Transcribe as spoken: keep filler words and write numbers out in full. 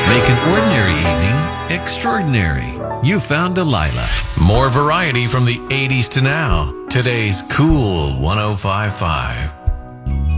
Make an ordinary evening extraordinary. You found Delilah. More variety from the eighties to now. Today's Cool one oh five point five.